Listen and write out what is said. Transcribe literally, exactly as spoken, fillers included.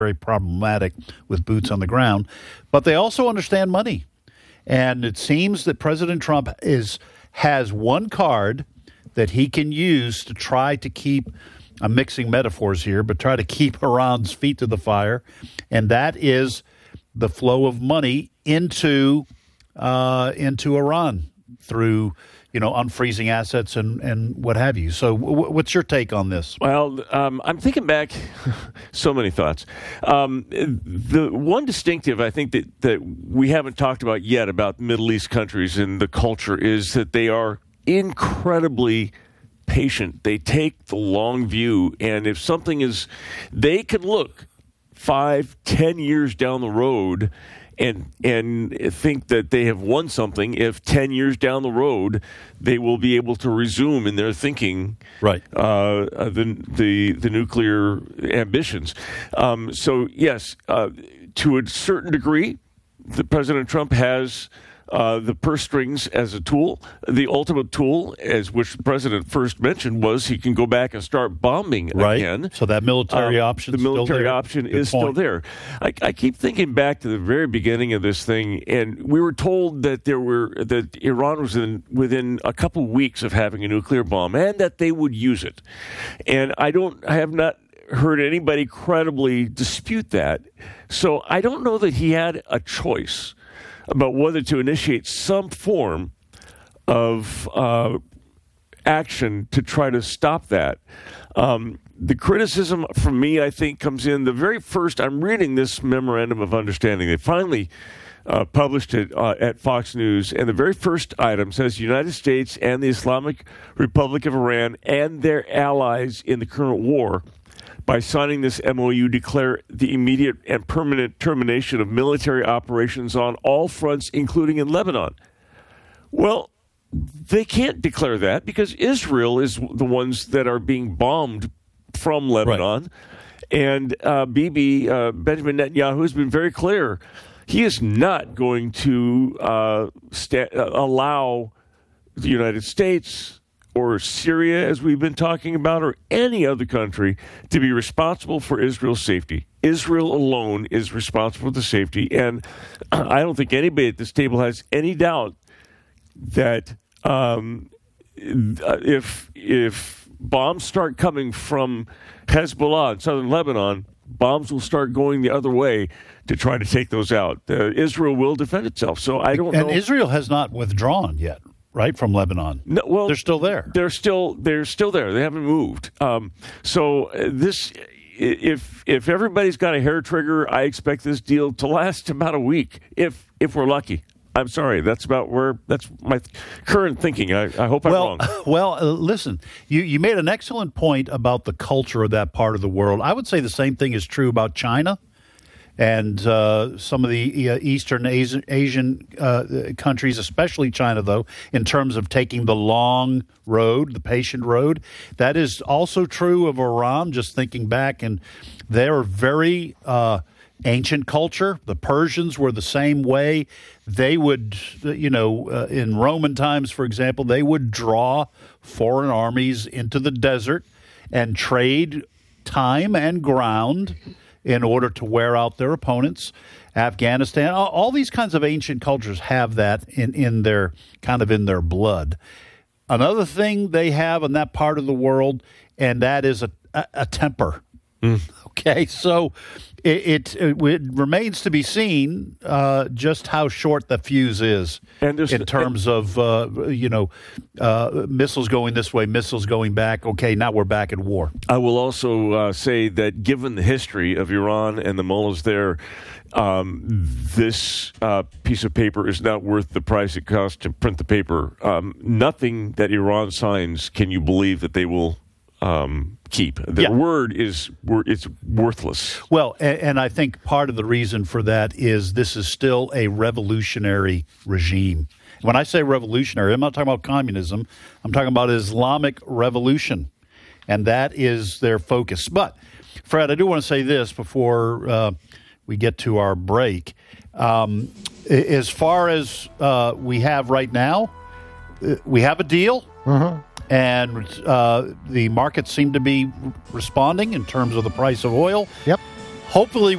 very problematic with boots on the ground. But they also understand money. And it seems that President Trump is has one card that he can use to try to keep, I'm mixing metaphors here, but try to keep Iran's feet to the fire, and that is the flow of money into uh, into Iran through, you know, unfreezing assets and, and what have you. So w- what's your take on this? Well, um, I'm thinking back, so many thoughts. Um, the one distinctive I think that, that we haven't talked about yet about Middle East countries and the culture is that they are incredibly patient. They take the long view, and if something is, they can look five, ten years down the road and and think that they have won something if ten years down the road they will be able to resume in their thinking right uh, the, the the nuclear ambitions. Um, so, yes, uh, to a certain degree, the President Trump has Uh, the purse strings as a tool. The ultimate tool, as which the president first mentioned, was he can go back and start bombing right. again. So that military um, option, the military still option Good is point. still there. I, I keep thinking back to the very beginning of this thing, and we were told that there were that Iran was in, within a couple weeks of having a nuclear bomb, and that they would use it. And I don't, I have not heard anybody credibly dispute that. So I don't know that he had a choice about whether to initiate some form of uh, action to try to stop that. Um, the criticism from me, I think, comes in the very first. I'm reading this memorandum of understanding. They finally uh, published it uh, at Fox News, and the very first item says the United States and the Islamic Republic of Iran and their allies in the current war, by signing this M O U, declare the immediate and permanent termination of military operations on all fronts, including in Lebanon. Well, they can't declare that because Israel is the ones that are being bombed from Lebanon. Right. And uh, Bibi, uh, Benjamin Netanyahu, has been very clear. He is not going to uh, sta- uh, allow the United States or Syria, as we've been talking about, or any other country to be responsible for Israel's safety. Israel alone is responsible for the safety, and I don't think anybody at this table has any doubt that um, if if bombs start coming from Hezbollah in southern Lebanon, bombs will start going the other way to try to take those out. Uh, Israel will defend itself. So I don't and know. And Israel has not withdrawn yet. Right, from Lebanon. No, well, they're still there. They're still they're still there. They haven't moved. Um, so uh, this, if if everybody's got a hair trigger, I expect this deal to last about a week, if if we're lucky. I'm sorry. That's about where that's my th- current thinking. I, I hope I'm well, wrong. Well, uh, listen, you you made an excellent point about the culture of that part of the world. I would say the same thing is true about China. And uh, some of the uh, Eastern Asian, Asian uh, countries, especially China, though, in terms of taking the long road, the patient road. That is also true of Iran, just thinking back. And they're very uh, ancient culture. The Persians were the same way. They would, you know, uh, in Roman times, for example, they would draw foreign armies into the desert and trade time and ground in order to wear out their opponents. Afghanistan, all, all these kinds of ancient cultures have that in, in their kind of in their blood. Another thing they have in that part of the world, and that is a, a, a temper. Mm. Okay, so it, it, it remains to be seen uh, just how short the fuse is in terms of, uh, you know, uh, missiles going this way, missiles going back. Okay, now we're back at war. I will also uh, say that given the history of Iran and the mullahs there, um, this uh, piece of paper is not worth the price it costs to print the paper. Um, nothing that Iran signs can you believe that they will Um, keep. The yeah. word is it's worthless. Well, and, and I think part of the reason for that is this is still a revolutionary regime. When I say revolutionary, I'm not talking about communism. I'm talking about Islamic revolution, and that is their focus. But, Fred, I do want to say this before uh, we get to our break. Um, as far as uh, we have right now, we have a deal. Mm-hmm. And uh, the markets seem to be responding in terms of the price of oil. Yep. hopefully